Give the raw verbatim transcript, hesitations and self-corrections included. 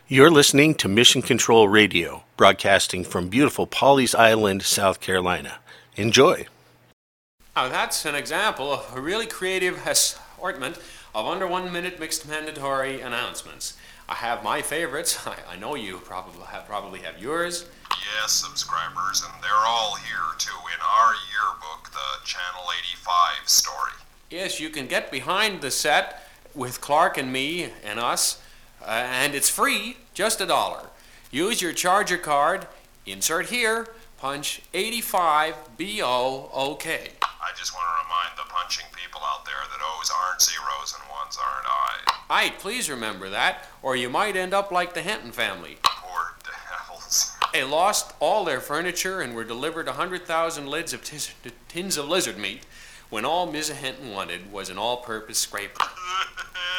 You're listening to Mission Control Radio, broadcasting from beautiful Pawleys Island, South Carolina. Enjoy. Now that's an example of a really creative assortment of under one minute mixed mandatory announcements. I have my favorites. I, I know you probably have, probably have yours. Yes, subscribers, and they're all here too in our yearbook, the Channel eighty-five story. Yes, you can get behind the set with Clark and me and us, uh, and it's free, just a dollar. Use your charger card, insert here, punch eighty-five B O O K. I just want to remind the punching people out there that O's aren't zeros and ones aren't I's. Aye, please remember that, or you might end up like the Henton family. Poor devils. They lost all their furniture and were delivered one hundred thousand lids of tis- tins of lizard meat when all Missus Henton wanted was an all-purpose scraper.